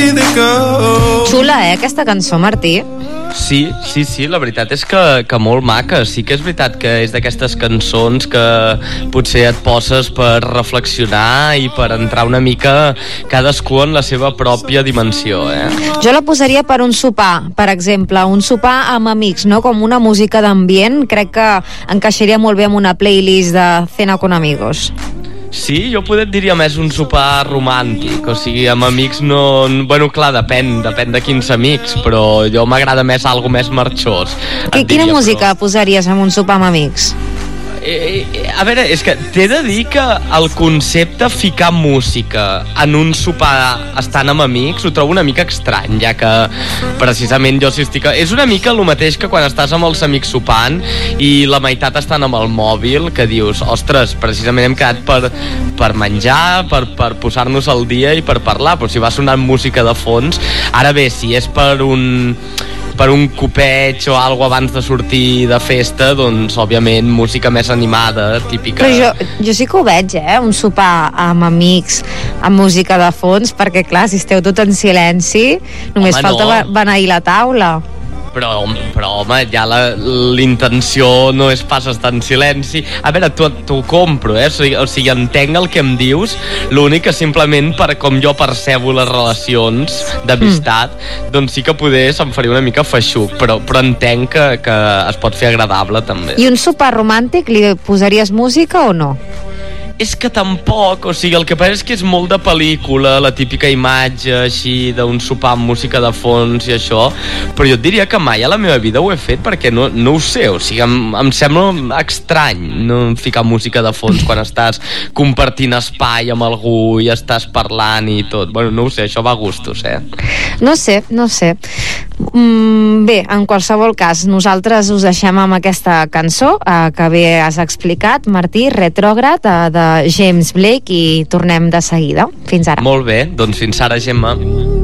Xula, aquesta cançó, Martí? Sí, la veritat és que molt maca. Sí que és veritat que és d'aquestes cançons que potser et poses per reflexionar i per entrar una mica cadascú en la seva pròpia dimensió, Jo la posaria per un sopar, per exemple, un sopar amb amics, no? Com una música d'ambient, crec que encaixaria molt bé amb una playlist de cena con amigos. Sí, jo poder et diria més un sopar romàntic, o sigui, amb amics no... Bueno, clar, depèn de quins amics, però jo m'agrada més algo més marxós. Quina música posaries en un sopar amb amics? A veure, és que t'he de dir que el concepte ficar música en un sopar estant amb amics ho trobo una mica estrany, ja que precisament jo si estic... És una mica el mateix que quan estàs amb els amics sopant i la meitat estan amb el mòbil, que dius, ostres, precisament hem quedat per menjar, per posar-nos al dia i per parlar, però si va sonant música de fons... Ara bé, si és per un copeig o alguna abans de sortir de festa, doncs òbviament música més animada, típica. Però jo sí que ho veig, un sopar amb amics amb música de fons, perquè clar, si esteu tot en silenci només falta beneir la taula. Però home, ja l'intenció no és pas estar en silenci. A veure, t'ho compro, o sigui, entenc el que em dius, l'únic que simplement per com jo percebo les relacions d'amistat, doncs sí que poder se'm faria una mica feixuc, però entenc que es pot fer agradable també. I un sopar romàntic, li posaries música o no? És que tampoc, o sigui, el que passa és que és molt de pel·lícula, la típica imatge així d'un sopar amb música de fons i això, però jo et diria que mai a la meva vida ho he fet perquè no ho sé, o sigui, em sembla estrany no ficar música de fons quan estàs compartint espai amb algú i estàs parlant i tot. Bueno, no ho sé, això va a gustos, No sé. Bé, en qualsevol cas, nosaltres us deixem amb aquesta cançó que bé has explicat, Martí, Retrògrad, de James Blake, i tornem de seguida. Fins ara. Molt bé, doncs fins ara, Gemma.